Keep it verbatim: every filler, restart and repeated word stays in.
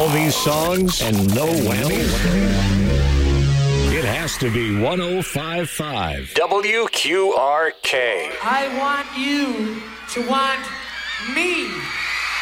all these songs and no whammies? It has to be one oh five point five W Q R K. I want you to want me.